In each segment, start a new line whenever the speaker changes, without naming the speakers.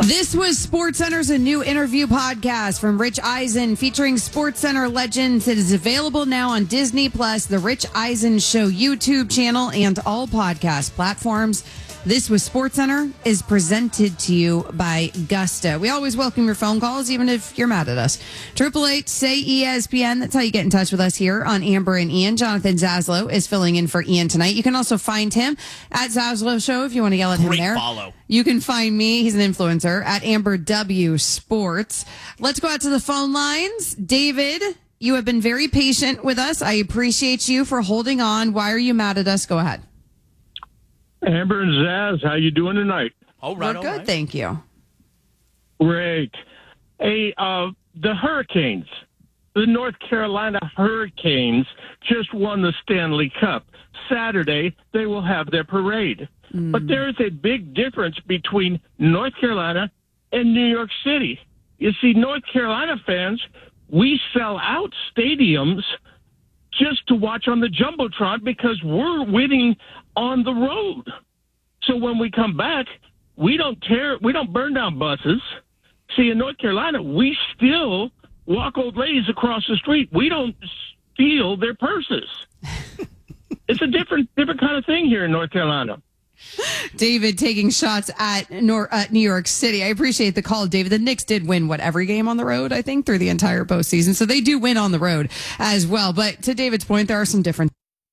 This was SportsCenter's a new interview podcast from Rich Eisen featuring SportsCenter legends. It is available now on Disney Plus, the Rich Eisen Show YouTube channel, and all podcast platforms. This was SportsCenter is presented to you by Gusta. We always welcome your phone calls, even if you're mad at us. 888-SAY-ESPN. That's how you get in touch with us here on Amber and Ian. Jonathan Zaslow is filling in for Ian tonight. You can also find him at Zaslow Show if you want to yell at him there.
Follow.
You can find me, he's an influencer, at Amber W Sports. Let's go out to the phone lines. David, you have been very patient with us. I appreciate you for holding on. Why are you mad at us? Go ahead.
Amber and Zaz, how you doing tonight?
All right,
We're good, thank you.
Great. Hey, the Hurricanes, the North Carolina Hurricanes just won the Stanley Cup. Saturday, they will have their parade. But there is a big difference between North Carolina and New York City. You see, North Carolina fans, we sell out stadiums just to watch on the Jumbotron because we're winning on the road. So when we come back, we don't burn down buses. See, in North Carolina, we still walk old ladies across the street. We don't steal their purses. It's a different kind of thing here in North Carolina.
David taking shots at New York City. I appreciate the call, David. The Knicks did win, every game on the road, I think, through the entire postseason. So they do win on the road as well. But to David's point, there are some different.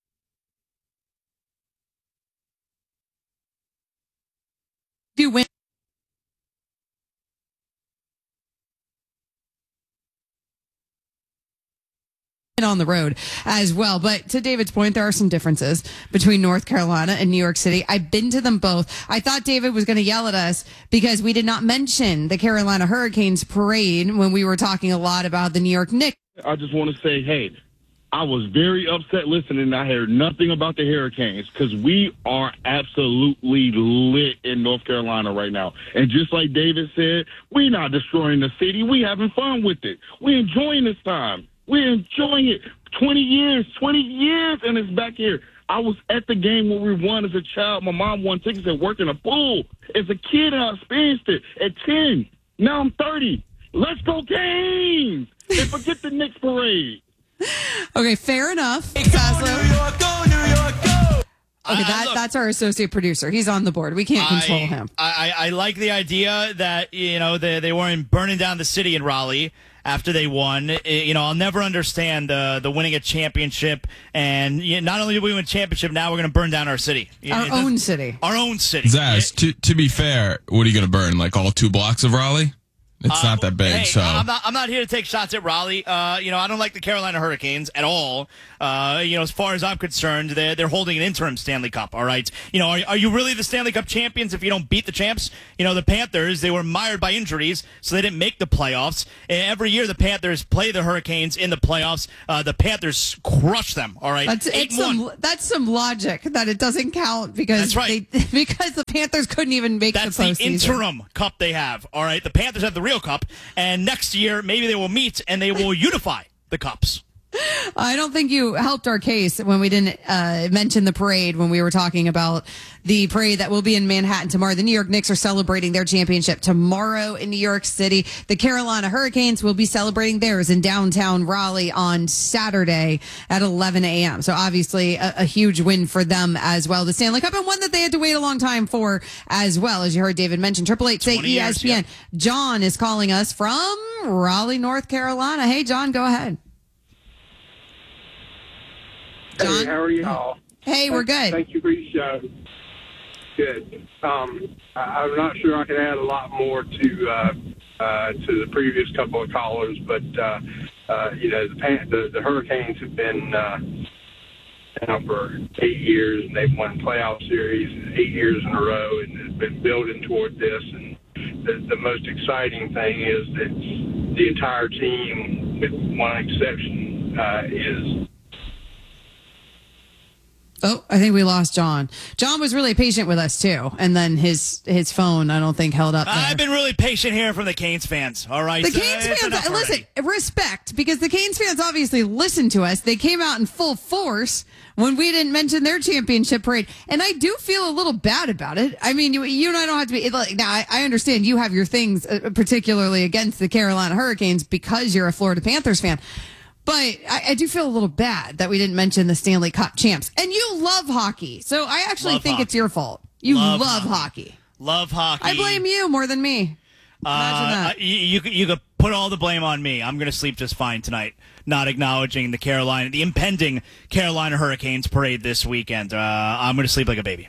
Do win. On the road as well. But to David's point, there are some differences between North Carolina and New York City. I've been to them both. I thought David was going to yell at us because we did not mention the Carolina Hurricanes parade when we were talking a lot about the New York Knicks.
I just want to say, hey, I was very upset listening. I heard nothing about the Hurricanes because we are absolutely lit in North Carolina right now. And just like David said, we're not destroying the city. We having fun with it. We're enjoying this time. We're enjoying it. 20 years, and it's back here. I was at the game when we won as a child. My mom won tickets and worked in a pool. As a kid, I experienced it at 10. Now I'm 30. Let's go Canes! And forget the Knicks parade.
Okay, fair enough.
Go, New York, go, New York, go!
Okay, that's our associate producer. He's on the board. We can't control him.
I like the idea that, they weren't burning down the city in Raleigh after they won. I'll never understand the winning a championship. And not only did we win a championship, now we're going to burn down our city.
Our own city.
Our own city.
Zaz, to be fair, what are you going to burn? Like all 2 blocks of Raleigh? It's not that big,
hey,
so
I'm not here to take shots at Raleigh. I don't like the Carolina Hurricanes at all. As far as I'm concerned, they're holding an interim Stanley Cup. All right. Are you really the Stanley Cup champions if you don't beat the champs? The Panthers, they were mired by injuries, so they didn't make the playoffs. Every year the Panthers play the Hurricanes in the playoffs. The Panthers crush them. All right.
That's some logic that it doesn't count because
that's right.
because the Panthers couldn't even make the postseason.
That's the interim cup they have. All right. The Panthers have the real cup, and next year maybe they will meet and they will unify the cups.
I don't think you helped our case when we didn't mention the parade when we were talking about the parade that will be in Manhattan tomorrow. The New York Knicks are celebrating their championship tomorrow in New York City. The Carolina Hurricanes will be celebrating theirs in downtown Raleigh on Saturday at 11 a.m. So obviously a huge win for them as well. The Stanley Cup, and one that they had to wait a long time for as well, as you heard David mention. 888-SAY-ESPN. Yeah. John is calling us from Raleigh, North Carolina. Hey, John, go ahead. John?
Hey, how are y'all?
Hey, we're good.
Thank you for your show. Good. I'm not sure I can add a lot more to the previous couple of callers, but the Hurricanes have been now for 8 years, and they've won playoff series 8 years in a row, and have been building toward this. And the most exciting thing is that the entire team, with one exception, is.
Oh, I think we lost John. John was really patient with us too, and then his phone I don't think held up there.
I've been really patient here from the Canes fans. All right,
The Canes fans, listen, respect, because the Canes fans obviously listened to us. They came out in full force when we didn't mention their championship parade, and I do feel a little bad about it. I mean, you and I don't have to be like. Now, I understand you have your things, particularly against the Carolina Hurricanes, because you're a Florida Panthers fan. But I do feel a little bad that we didn't mention the Stanley Cup champs. And you love hockey. So I actually think it's your fault. You love hockey.
Love hockey.
I blame you more than me. Imagine that.
You could put all the blame on me. I'm going to sleep just fine tonight, not acknowledging the impending Carolina Hurricanes parade this weekend. I'm going to sleep like a baby.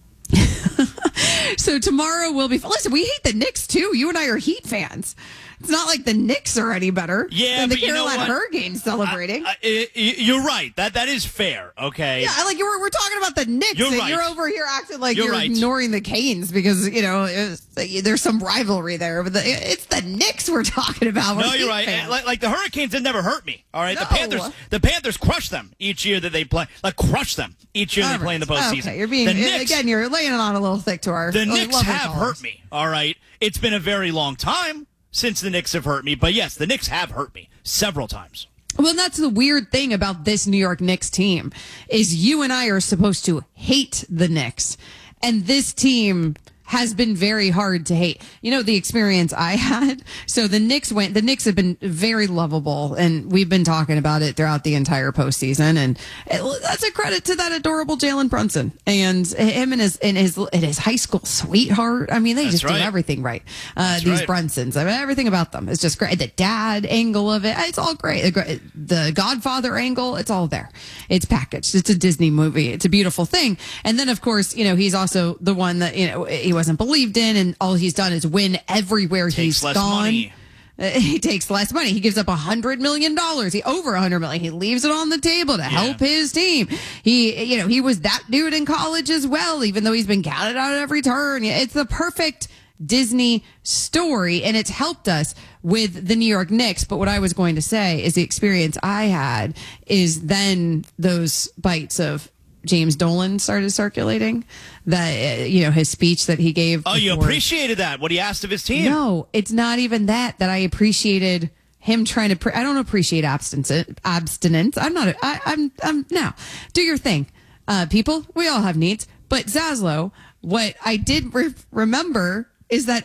So tomorrow will be. Listen, we hate the Knicks too. You and I are Heat fans. It's not like the Knicks are any better than the Carolina Hurricanes celebrating.
You're right. That is fair. Okay.
Yeah, like we're talking about the Knicks, and
right.
you're over here acting like you're
right.
ignoring the Canes because there's some rivalry there. But it's the Knicks we're talking about.
No, you're right. Like the Hurricanes have never hurt me. All right.
No.
The Panthers crush them each year that they play. Like crush them each year they play in the postseason.
Okay, you're being you're laying it on a little thick to our.
The Knicks have hurt me. All right. It's been a very long time since the Knicks have hurt me. But yes, the Knicks have hurt me several times.
Well, that's the weird thing about this New York Knicks team is you and I are supposed to hate the Knicks. And this team has been very hard to hate. You know, the experience I had. So the Knicks have been very lovable, and we've been talking about it throughout the entire postseason. And that's a credit to that adorable Jalen Brunson and him and his high school sweetheart. I mean, they do everything right. These Brunsons, I mean, everything about them is just great. The dad angle of it, it's all great. The Godfather angle, it's all there. It's packaged. It's a Disney movie. It's a beautiful thing. And then, of course, he's also the one that, he wasn't believed in, and all he's done is win everywhere he's gone.
Money.
He takes less money. He gives up $100 million. Over $100 million. He leaves it on the table to help his team. He was that dude in college as well, even though he's been counted out at every turn. It's the perfect Disney story, and it's helped us with the New York Knicks. But what I was going to say is the experience I had is then those bites of James Dolan started circulating, that his speech that he gave.
Oh, you appreciated that? What he asked of his team?
No, it's not even that I appreciated him trying to. I don't appreciate abstinence. I'm not. I'm now. Do your thing, people. We all have needs. But Zaslow, what I did remember is that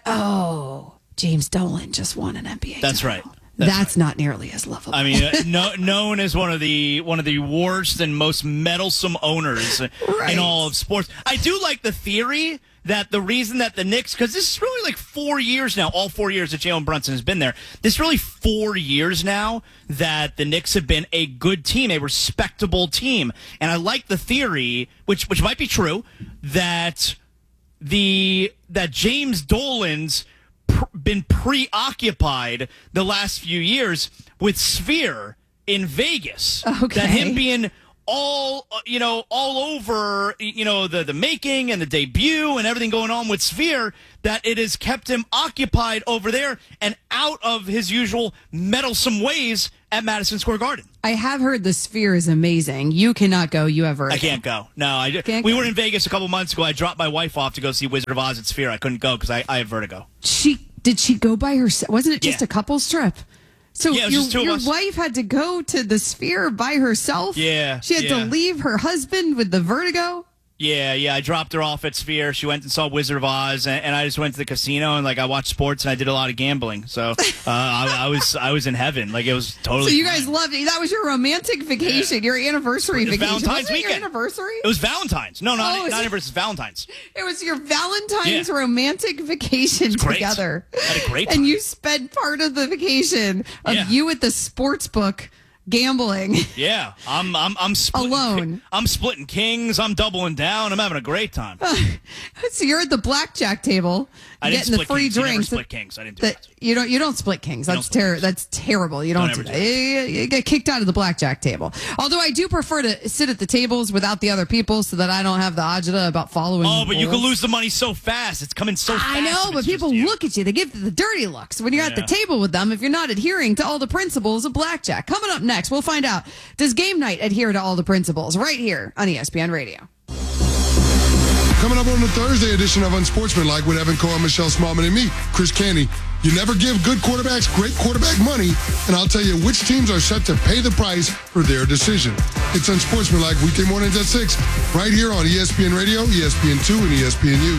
James Dolan just won an NBA.
That's right.
That's not nearly as lovable.
I mean, known as one of the worst and most meddlesome owners in all of sports. I do like the theory that the reason that the Knicks, because this is really like 4 years now, all 4 years that Jalen Brunson has been there. This is really 4 years now that the Knicks have been a good team, a respectable team, and I like the theory, which might be true, that James Dolan's been preoccupied the last few years with Sphere in Vegas.
Okay.
That him being all over, the making and the debut and everything going on with Sphere, that it has kept him occupied over there and out of his usual meddlesome ways at Madison Square Garden.
I have heard the Sphere is amazing. You cannot go. You ever?
I can't go. No, we were in Vegas a couple months ago. I dropped my wife off to go see Wizard of Oz at Sphere. I couldn't go because I have vertigo.
Did she go by herself? Wasn't it just a couple's trip? So your wife had to go to the Sphere by herself?
Yeah.
She had to leave her husband with the vertigo?
Yeah. I dropped her off at Sphere. She went and saw Wizard of Oz, and I just went to the casino and I watched sports and I did a lot of gambling. So I was in heaven. Like, it was totally.
So you guys loved it. That was your romantic vacation, your anniversary vacation.
Valentine's weekend.
Your anniversary?
It was Valentine's. No, not anniversary. It's Valentine's.
It was your Valentine's romantic vacation together.
I had a great time.
And you spent part of the vacation of you at the sports book gambling.
Yeah, I'm splitting,
alone.
I'm splitting kings. I'm doubling down. I'm having a great time.
So you're at the blackjack table, getting the free drinks.
You never split kings. I didn't do that.
You don't split kings. That's terrible. That's terrible. You don't do that. You get kicked out of the blackjack table. Although I do prefer to sit at the tables without the other people, so that I don't have the agita about following.
Oh, but you can lose the money so fast. It's coming so fast.
I know, but people look at you. They give the dirty looks when you're at the table with them if you're not adhering to all the principles of blackjack. Coming up next. next. We'll find out. Does game night adhere to all the principles? Right here on ESPN Radio.
Coming up on the Thursday edition of Unsportsmanlike with Evan Cohen, Michelle Smallman, and me, Chris Canty. You never give good quarterbacks great quarterback money, and I'll tell you which teams are set to pay the price for their decision. It's Unsportsmanlike weekday mornings at 6, right here on ESPN Radio, ESPN2, and ESPNU.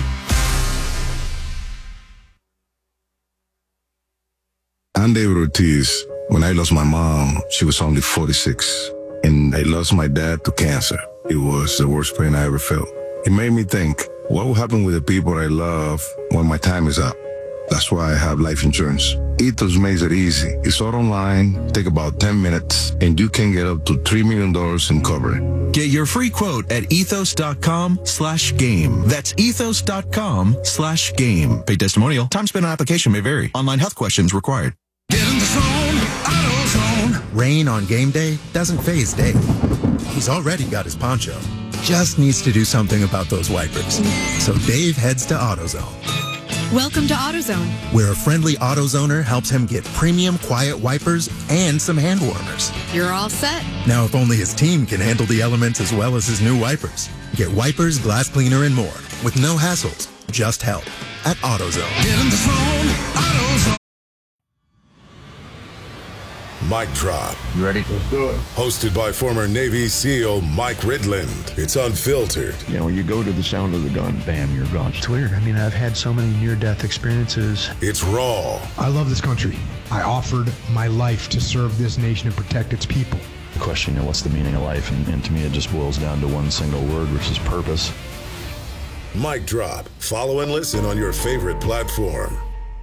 I'm David Ortiz. When I lost my mom, she was only 46, and I lost my dad to cancer. It was the worst pain I ever felt. It made me think, what will happen with the people I love when my time is up? That's why I have life insurance. Ethos makes it easy. It's all online, take about 10 minutes, and you can get up to $3 million in coverage.
Get your free quote at ethos.com/game. That's ethos.com/game. Paid testimonial. Time spent on application may vary. Online health questions required.
Get in the zone, AutoZone. Rain on game day doesn't faze Dave. He's already got his poncho. Just needs to do something about those wipers. So Dave heads to AutoZone.
Welcome to AutoZone,
where a friendly AutoZoner helps him get premium quiet wipers and some hand warmers.
You're all set.
Now, if only his team can handle the elements as well as his new wipers. Get wipers, glass cleaner, and more with no hassles, just help at AutoZone.
Get in the zone, AutoZone.
Mic Drop.
You ready?
Let's do it. Hosted by former Navy SEAL Mike Ridland. It's unfiltered.
You know, you go to the sound of the gun, bam, you're gone.
It's weird. I mean, I've had so many near-death experiences.
It's raw.
I love this country. I offered my life to serve this nation and protect its people.
The question, you know, what's the meaning of life? And to me, it just boils down to one single word, which is purpose.
Mic Drop. Follow and listen on your favorite platform.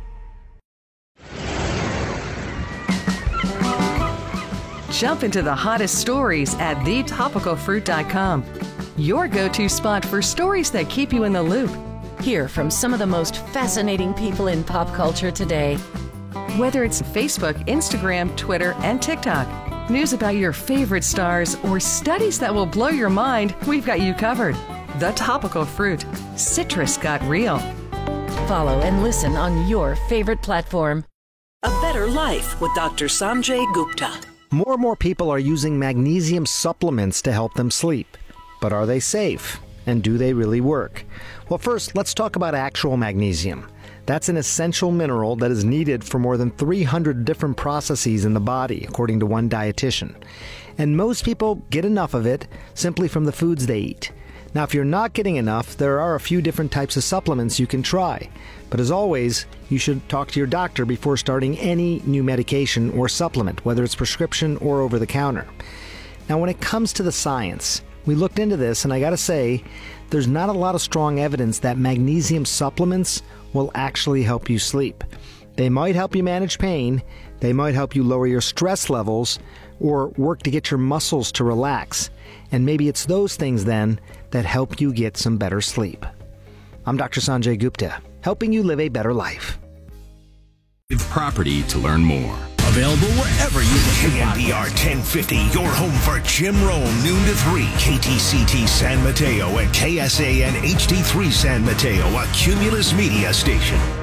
Jump into the hottest stories at thetopicalfruit.com. Your go-to spot for stories that keep you in the loop.
Hear from some of the most fascinating people in pop culture today.
Whether it's Facebook, Instagram, Twitter, and TikTok, news about your favorite stars, or studies that will blow your mind, we've got you covered. The Topical Fruit. Citrus got real.
Follow and listen on your favorite platform.
A Better Life with Dr. Sanjay Gupta.
More and more people are using magnesium supplements to help them sleep. But are they safe? And do they really work? Well, first, let's talk about actual magnesium. That's an essential mineral that is needed for more than 300 different processes in the body, according to one dietitian. And most people get enough of it simply from the foods they eat. Now, if you're not getting enough, there are a few different types of supplements you can try. But as always, you should talk to your doctor before starting any new medication or supplement, whether it's prescription or over the counter. Now, when it comes to the science, we looked into this, and I gotta say, there's not a lot of strong evidence that magnesium supplements will actually help you sleep. They might help you manage pain, they might help you lower your stress levels, or work to get your muscles to relax. And maybe it's those things then that help you get some better sleep. I'm Dr. Sanjay Gupta, helping you live a better life.
Property to learn more.
Available wherever you get
KNBR 1050, your home for Jim Rome, noon to 3. KTCT San Mateo and KSAN HD3 San Mateo, a Cumulus Media station.